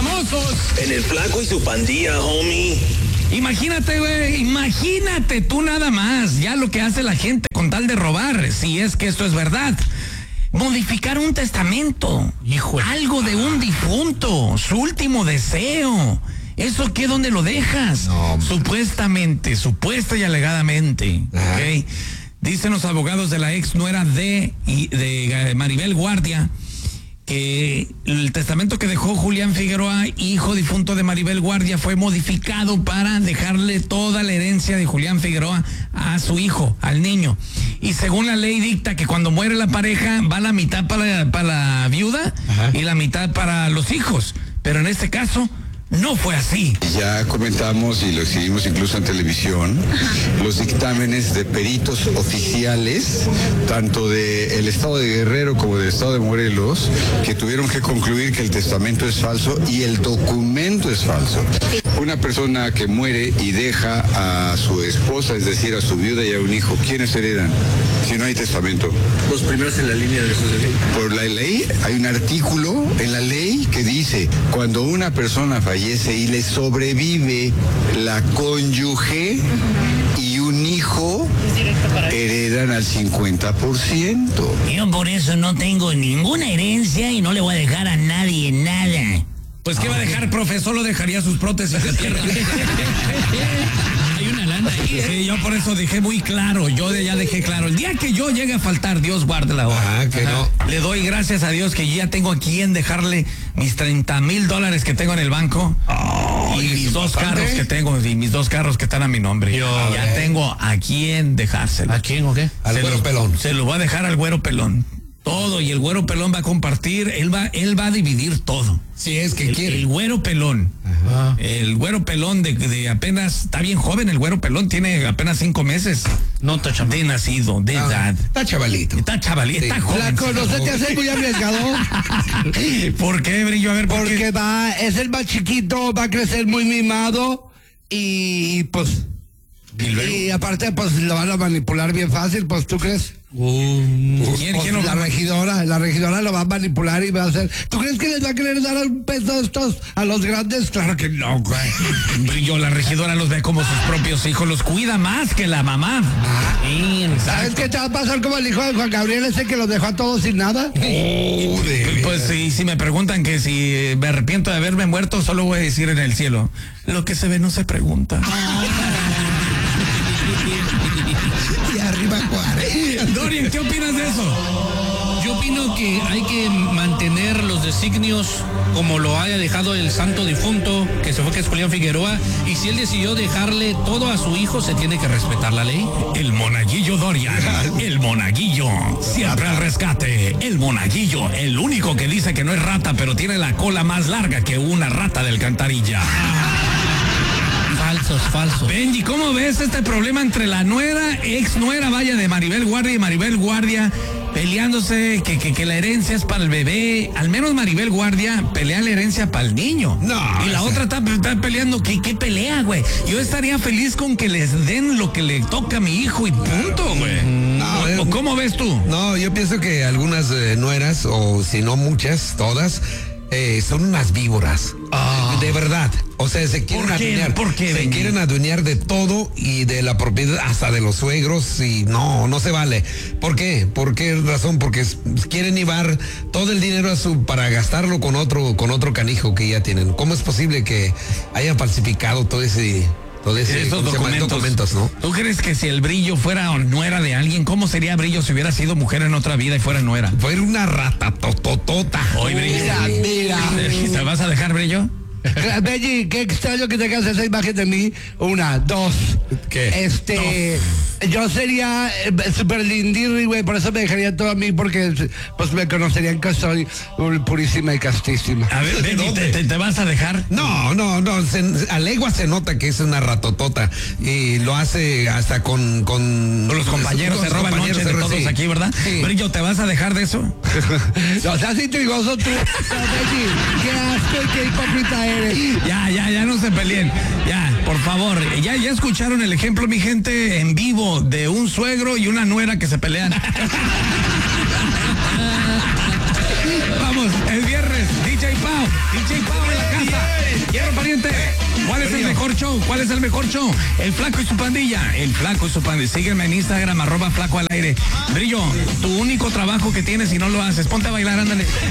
famosos. En el Flaco y su pandilla, homie. Imagínate, güey, imagínate tú nada más, ya lo que hace la gente con tal de robar, si es que esto es verdad. Modificar un testamento, algo de un difunto, su último deseo. ¿Eso qué? ¿Dónde lo dejas? No, supuestamente, supuesta y alegadamente, ¿ok? Dicen los abogados de la ex nuera de Maribel Guardia que el testamento que dejó Julián Figueroa, hijo difunto de Maribel Guardia, fue modificado para dejarle toda la herencia de Julián Figueroa a su hijo, al niño. Y según la ley dicta que cuando muere la pareja va la mitad para la viuda y la mitad para los hijos. Pero en este caso no fue así. Ya comentamos y lo exhibimos incluso en televisión, los dictámenes de peritos oficiales, tanto del estado de Guerrero como del estado de Morelos, que tuvieron que concluir que el testamento es falso y el documento es falso. Una persona que muere y deja a su esposa, es decir, a su viuda y a un hijo, ¿quiénes heredan? Si no hay testamento. Los primeros en la línea de sucesión. Por la ley, hay un artículo en la ley que dice, cuando una persona fallece y le sobrevive la cónyuge y un hijo, heredan al 50%. Yo por eso no tengo ninguna herencia y no le voy a dejar a nadie nada. Pues ¿qué va a dejar, profe? Solo dejaría sus prótesis de tierra. Hay una lana ahí. Sí, yo por eso dejé muy claro, ya dejé claro. El día que yo llegue a faltar, Dios guarde la hora. Que no. Le doy gracias a Dios que ya tengo a quien dejarle mis $30,000 que tengo en el banco. Y mis dos carros que tengo, y mis dos carros que están a mi nombre. Ya tengo a quien dejárselo. ¿A quién o qué? Al güero pelón. Se lo va a dejar al güero pelón. Todo, y el güero pelón va a compartir, él va a dividir todo. Si es que quiere. El güero pelón. Ajá. El güero pelón de apenas, está bien joven el güero pelón, tiene apenas 5 meses. No está chavalito. De nacido, de edad. Está chavalito. Está chavalito, Sí. está joven. Flaco, no se te hace muy arriesgado. ¿Por qué, Brillo? A ver, ¿por qué? Porque es el más chiquito, va a crecer muy mimado y pues... Y aparte, pues lo van a manipular bien fácil, pues ¿tú crees? ¿Quién La regidora lo va a manipular y va a hacer. ¿Tú crees que les va a querer dar un peso estos a los grandes? Claro que no, güey. Brillo, la regidora los ve como sus propios hijos, los cuida más que la mamá. ¿Sabes qué te va a pasar como el hijo de Juan Gabriel ese que los dejó a todos sin nada? Pues sí, si me preguntan que si me arrepiento de haberme muerto, solo voy a decir en el cielo, lo que se ve no se pregunta. Y arriba Juárez. Dorian, ¿qué opinas de eso? Yo opino que hay que mantener los designios como lo haya dejado el santo difunto, que se fue, que es Julián Figueroa, y si él decidió dejarle todo a su hijo, se tiene que respetar la ley. El monaguillo Dorian, el monaguillo, siempre al rescate. El monaguillo, el único que dice que no es rata, pero tiene la cola más larga que una rata de alcantarilla. Falsos. Benji, ¿cómo ves este problema entre la nuera, ex nuera, vaya, de Maribel Guardia y Maribel Guardia, peleándose que la herencia es para el bebé? Al menos Maribel Guardia pelea la herencia para el niño. No. Y la otra está peleando, ¿qué pelea, güey? Yo estaría feliz con que les den lo que le toca a mi hijo y punto, güey. No, ¿O cómo ves tú? No, yo pienso que algunas nueras, o si no muchas, todas, son unas víboras. De verdad. O sea, se quieren adueñar. ¿Por qué, se Benji? quieren adueñar de todo y de la propiedad, hasta de los suegros, y no se vale. ¿Por qué? ¿Por qué razón? Porque quieren llevar todo el dinero para gastarlo con otro canijo que ya tienen. ¿Cómo es posible que hayan falsificado todo ese Esos documentos, ¿no? ¿Tú crees que si el Brillo fuera nuera de alguien, cómo sería Brillo si hubiera sido mujer en otra vida y fuera nuera? Fue una rata tototota. Hoy, Brillo. Mira. ¿Te vas a dejar, Brillo? Benji, qué extraño que tengas esa imagen de mí. 1, 2. ¿Qué? Yo sería súper lindirri, güey, por eso me dejaría todo a mí, porque pues me conocerían que soy purísima y castísima. A ver, Benji, ¿te vas a dejar? No, a legua se nota que es una ratotota y lo hace hasta con Los compañeros se roban noche de todos aquí, ¿verdad? Sí. Brillo, ¿te vas a dejar de eso? No seas intrigoso tú. No, Benji, qué asco y qué hipócrita eres. Ya no se peleen. Ya, por favor. Ya escucharon el ejemplo, mi gente, en vivo, de un suegro y una nuera que se pelean. Vamos, el viernes, DJ Pau en la casa. Hierro pariente, ¿cuál es el mejor show? ¿Cuál es el mejor show? El Flaco y su pandilla. El Flaco y su pandilla. Sígueme en Instagram, @Flaco al aire. Brillo, tu único trabajo que tienes y no lo haces. Ponte a bailar, ándale.